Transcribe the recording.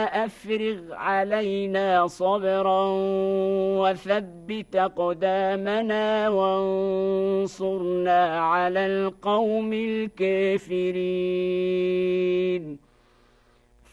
أفرغ علينا صبرا وثبت أقدامنا وانصرنا على القوم الكافرين